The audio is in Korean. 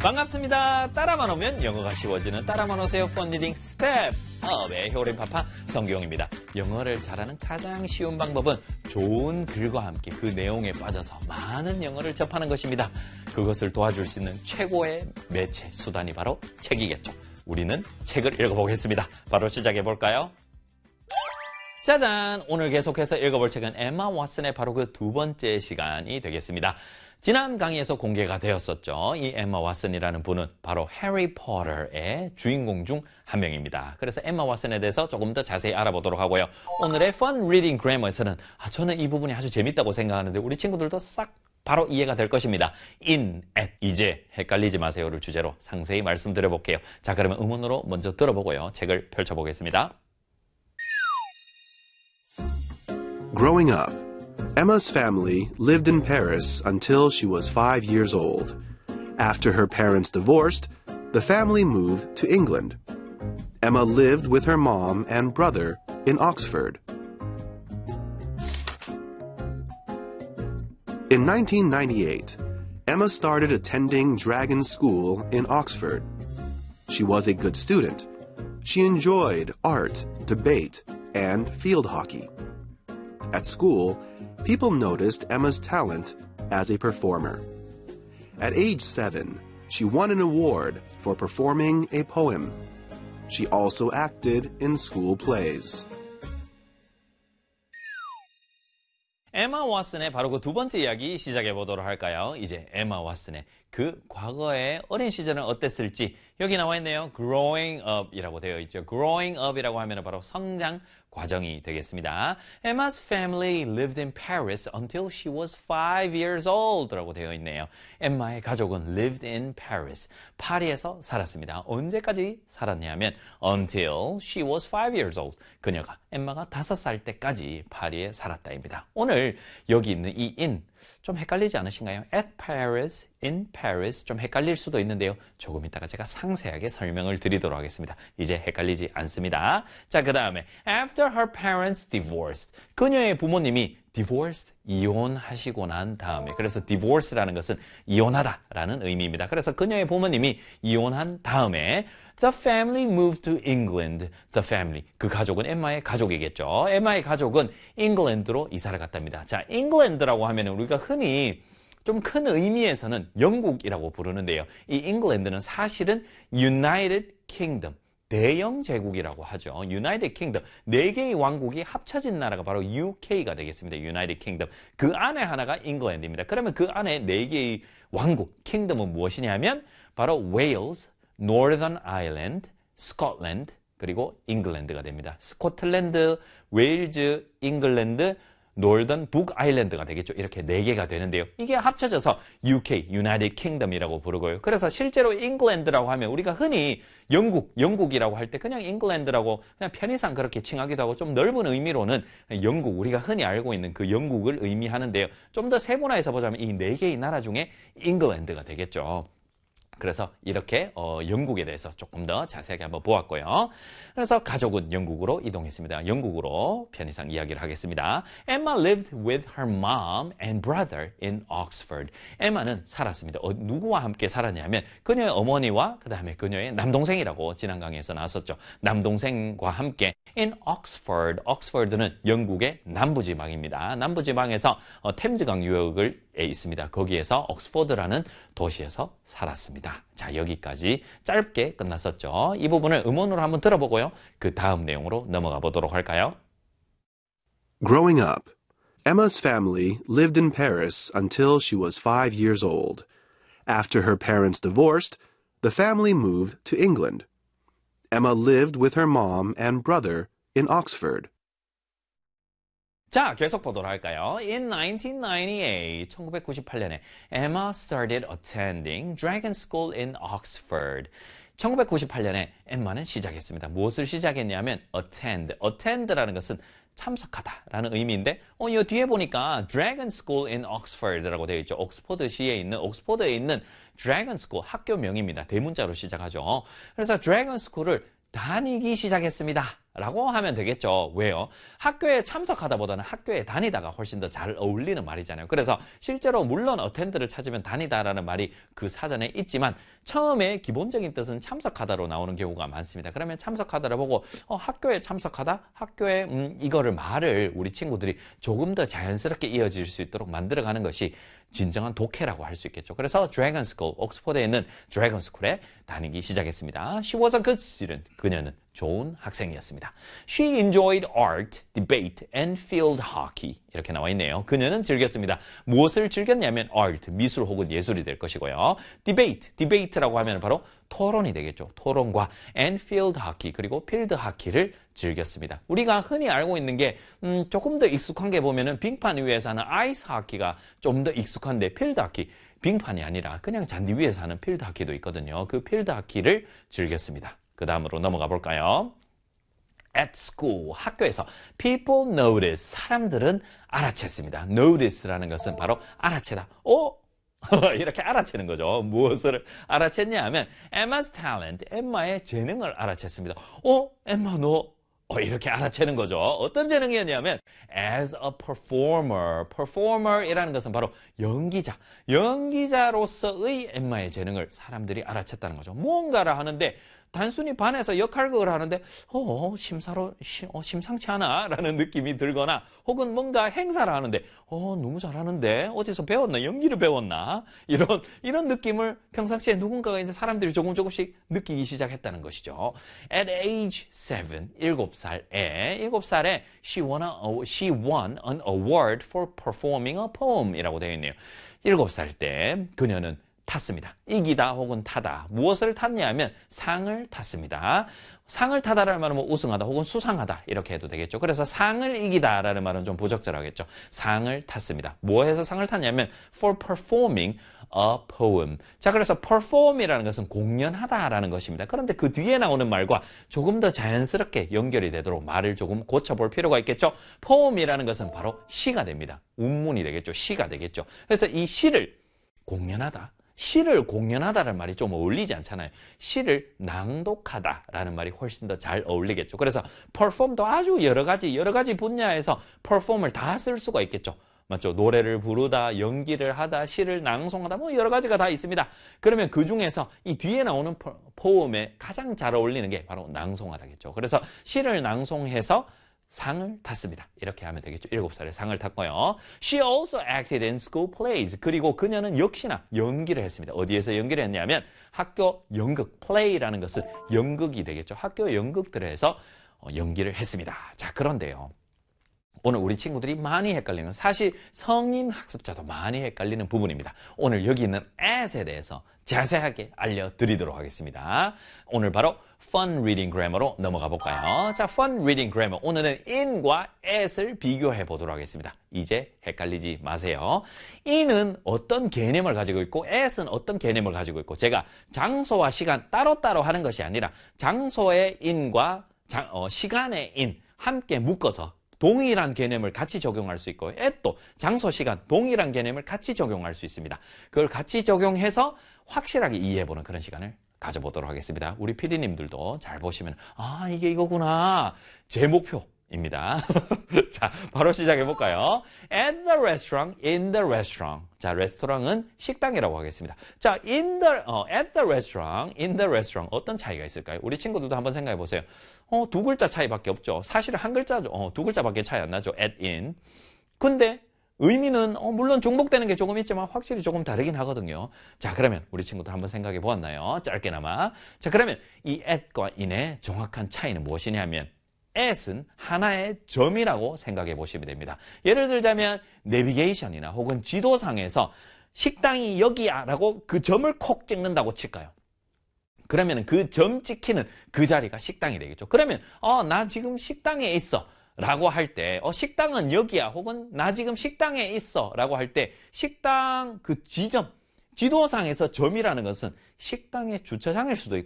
반갑습니다. 따라만 오면 영어가 쉬워지는 따라만 오세요. Fun Reading Step Up의 효린파파 성규영입니다. 영어를 잘하는 가장 쉬운 방법은 좋은 글과 함께 그 내용에 빠져서 많은 영어를 접하는 것입니다. 그것을 도와줄 수 있는 최고의 매체 수단이 바로 책이겠죠. 우리는 책을 읽어보겠습니다. 바로 시작해볼까요? 짜잔! 오늘 계속해서 읽어볼 책은 에마 왓슨의 바로 그 두 번째 시간이 되겠습니다. 지난 강의에서 공개가 되었었죠. 이 에마 왓슨이라는 분은 바로 해리포터의 주인공 중 한 명입니다. 그래서 에마 왓슨에 대해서 조금 더 자세히 알아보도록 하고요. 오늘의 Fun Reading Grammar에서는 저는 이 부분이 아주 재밌다고 생각하는데 우리 친구들도 싹 바로 이해가 될 것입니다. in, at, 이제 헷갈리지 마세요를 주제로 상세히 말씀드려볼게요. 자, 그러면 음원으로 먼저 들어보고요. 책을 펼쳐보겠습니다. Growing up, Emma's family lived in Paris until she was 5 years old. After her parents divorced, the family moved to England. Emma lived with her mom and brother in Oxford. In 1998, Emma started attending Dragon School in Oxford. She was a good student. She enjoyed art, debate, and field hockey. At school, people noticed Emma's talent as a performer. At age 7, she won an award for performing a poem. She also acted in school plays. 에마 왓슨의 바로 그 두 번째 이야기 시작해 보도록 할까요? 이제 에마 왓슨의 그 과거의 어린 시절은 어땠을지 여기 나와 있네요. Growing up이라고 되어 있죠. Growing up이라고 하면 바로 성장 과정이 되겠습니다. Emma's family lived in Paris until she was 5 years old 라고 되어 있네요. 엠마의 가족은 lived in Paris. 파리에서 살았습니다. 언제까지 살았냐면 until she was 5 years old. 그녀가 엠마가 5살 때까지 파리에 살았다입니다. 오늘 여기 있는 이 in 좀 헷갈리지 않으신가요? At Paris, in Paris 좀 헷갈릴 수도 있는데요. 조금 이따가 제가 상세하게 설명을 드리도록 하겠습니다. 이제 헷갈리지 않습니다. 자, 그 다음에 After her parents divorced. 그녀의 부모님이 divorced, 이혼하시고 난 다음에 그래서 divorce라는 것은 이혼하다라는 의미입니다. 그래서 그녀의 부모님이 이혼한 다음에 The family moved to England. The family. 그 가족은 엠마의 가족이겠죠. 엠마의 가족은 잉글랜드로 이사를 갔답니다. 자, 잉글랜드라고 하면 우리가 흔히 좀 큰 의미에서는 영국이라고 부르는데요. 이 잉글랜드는 사실은 United Kingdom. 대영 제국이라고 하죠. United Kingdom. 4개의 왕국이 합쳐진 나라가 바로 UK가 되겠습니다. United Kingdom. 그 안에 하나가 잉글랜드입니다. 그러면 그 안에 4개의 왕국, 킹덤은 무엇이냐면 바로 Wales, Northern Ireland, Scotland, 그리고 잉글랜드가 됩니다. 스코틀랜드, 웨일즈, 잉글랜드, 노던 북아일랜드가 되겠죠. 이렇게 4개가 되는데요. 이게 합쳐져서 UK, United Kingdom이라고 부르고요. 그래서 실제로 잉글랜드라고 하면 우리가 흔히 영국이라고 할 때 그냥 잉글랜드라고 그냥 편의상 그렇게 칭하기도 하고 좀 넓은 의미로는 영국, 우리가 흔히 알고 있는 그 영국을 의미하는데요. 좀 더 세분화해서 보자면 이 4개의 나라 중에 잉글랜드가 되겠죠. 그래서 이렇게 영국에 대해서 조금 더 자세하게 한번 보았고요. 그래서 가족은 영국으로 이동했습니다. 영국으로 편의상 이야기를 하겠습니다. Emma lived with her mom and brother in Oxford. 엠마는 살았습니다. 누구와 함께 살았냐면 그녀의 어머니와 그 다음에 그녀의 남동생이라고 지난 강의에서 나왔었죠. 남동생과 함께 in Oxford. Oxford는 영국의 남부지방입니다. 남부지방에서 템즈강 유역을 있습니다. 거기에서 옥스포드라는 도시에서 살았습니다. 자, 여기까지 짧게 끝났었죠. 이 부분을 음원으로 한번 들어보고요. 그 다음 내용으로 넘어가 보도록 할까요? Growing up, Emma's family lived in Paris until she was 5 years old. After her parents divorced, the family moved to England. Emma lived with her mom and brother in Oxford. 자, 계속 보도록 할까요? In 1998, 1998년에 Emma started attending Dragon School in Oxford. 1998년에 엠마는 시작했습니다. 무엇을 시작했냐면 attend라는 것은 참석하다라는 의미인데 이 뒤에 보니까 Dragon School in Oxford라고 되어 있죠. 옥스포드에 있는 Dragon School 학교명입니다. 대문자로 시작하죠. 그래서 Dragon School을 다니기 시작했습니다. 라고 하면 되겠죠. 왜요? 학교에 참석하다보다는 학교에 다니다가 훨씬 더 잘 어울리는 말이잖아요. 그래서 실제로 물론 attend를 찾으면 다니다라는 말이 그 사전에 있지만 처음에 기본적인 뜻은 참석하다로 나오는 경우가 많습니다. 그러면 참석하다를 보고 학교에 참석하다? 학교에 이거를 말을 우리 친구들이 조금 더 자연스럽게 이어질 수 있도록 만들어가는 것이 진정한 독해라고 할 수 있겠죠. 그래서 Dragon School, 옥스퍼드에 있는 Dragon School에 다니기 시작했습니다. She was a good student. 그녀는 좋은 학생이었습니다. She enjoyed art, debate, and field hockey. 이렇게 나와 있네요. 그녀는 즐겼습니다. 무엇을 즐겼냐면 art, 미술 혹은 예술이 될 것이고요. debate라고 하면 바로 토론이 되겠죠. 토론과 and field hockey, 그리고 필드 하키를 즐겼습니다. 우리가 흔히 알고 있는 게 조금 더 익숙한 게 보면은 빙판 위에서 하는 아이스 하키가 좀 더 익숙한데 필드 하키, 빙판이 아니라 그냥 잔디 위에서 하는 필드 하키도 있거든요. 그 필드 하키를 즐겼습니다. 그 다음으로 넘어가 볼까요? At school, 학교에서 people notice, 사람들은 알아챘습니다. notice라는 것은 바로 알아채다. 이렇게 알아채는 거죠. 무엇을 알아챘냐 하면 Emma's talent, 엠마의 재능을 알아챘습니다. 엠마 너 이렇게 알아채는 거죠. 어떤 재능이었냐면 as a performer이라는 것은 바로 연기자로서의 엠마의 재능을 사람들이 알아챘다는 거죠. 무언가를 하는데 단순히 반에서 역할극을 하는데 심상치 않아 라는 느낌이 들거나 혹은 뭔가 행사를 하는데 너무 잘하는데 어디서 배웠나, 연기를 배웠나, 이런 느낌을 평상시에 누군가가 이제 사람들이 조금씩 느끼기 시작했다는 것이죠. At age 7, 7살에 she won an award for performing a poem 이라고 되어 있네요. 7살 때 그녀는 탔습니다. 이기다 혹은 타다. 무엇을 탔냐 하면 상을 탔습니다. 상을 타다라는 말은 우승하다 혹은 수상하다 이렇게 해도 되겠죠. 그래서 상을 이기다라는 말은 좀 부적절하겠죠. 상을 탔습니다. 뭐해서 상을 탔냐면 for performing a poem. 자, 그래서 perform이라는 것은 공연하다라는 것입니다. 그런데 그 뒤에 나오는 말과 조금 더 자연스럽게 연결이 되도록 말을 조금 고쳐볼 필요가 있겠죠. poem이라는 것은 바로 시가 됩니다. 운문이 되겠죠. 시가 되겠죠. 그래서 이 시를 공연하다. 시를 공연하다라는 말이 좀 어울리지 않잖아요. 시를 낭독하다라는 말이 훨씬 더 잘 어울리겠죠. 그래서 perform도 아주 여러 가지 분야에서 perform을 다 쓸 수가 있겠죠. 맞죠? 노래를 부르다, 연기를 하다, 시를 낭송하다, 여러 가지가 다 있습니다. 그러면 그 중에서 이 뒤에 나오는 poem에 가장 잘 어울리는 게 바로 낭송하다겠죠. 그래서 시를 낭송해서 상을 탔습니다. 이렇게 하면 되겠죠. 7살에 상을 탔고요. She also acted in school plays. 그리고 그녀는 역시나 연기를 했습니다. 어디에서 연기를 했냐면 학교 연극, play라는 것은 연극이 되겠죠. 학교 연극들에서 연기를 했습니다. 자, 그런데요. 오늘 우리 친구들이 많이 헷갈리는, 사실 성인 학습자도 많이 헷갈리는 부분입니다. 오늘 여기 있는 at에 대해서 자세하게 알려드리도록 하겠습니다. 오늘 바로 Fun Reading Grammar로 넘어가 볼까요? 자, Fun Reading Grammar. 오늘은 in과 at을 비교해 보도록 하겠습니다. 이제 헷갈리지 마세요. in은 어떤 개념을 가지고 있고 at은 어떤 개념을 가지고 있고, 제가 장소와 시간 따로따로 하는 것이 아니라 장소의 in과 시간의 in 함께 묶어서 동일한 개념을 같이 적용할 수 있고, at도 장소, 시간, 동일한 개념을 같이 적용할 수 있습니다. 그걸 같이 적용해서 확실하게 이해해보는 그런 시간을 가져보도록 하겠습니다. 우리 PD님들도 잘 보시면 이게 이거구나. 제 목표입니다. 자, 바로 시작해볼까요? At the restaurant, in the restaurant. 자, 레스토랑은 식당이라고 하겠습니다. 자, at the restaurant, in the restaurant. 어떤 차이가 있을까요? 우리 친구들도 한번 생각해 보세요. 두 글자 차이밖에 없죠. 사실은 한 글자죠. 두 글자밖에 차이 안 나죠. at, in. 근데 의미는 물론 중복되는 게 조금 있지만 확실히 조금 다르긴 하거든요. 자, 그러면 우리 친구들 한번 생각해 보았나요? 짧게나마. 자, 그러면 이 at과 in의 정확한 차이는 무엇이냐면 at은 하나의 점이라고 생각해 보시면 됩니다. 예를 들자면 내비게이션이나 혹은 지도상에서 식당이 여기야 라고 그 점을 콕 찍는다고 칠까요? 그러면 그 점 찍히는 그 자리가 식당이 되겠죠. 그러면 나 지금 식당에 있어 라고 할 때 식당은 여기야 혹은 나 지금 식당에 있어 라고 할 때 식당 그 지점, 지도상에서 점이라는 것은 식당의 주차장일 수도 있고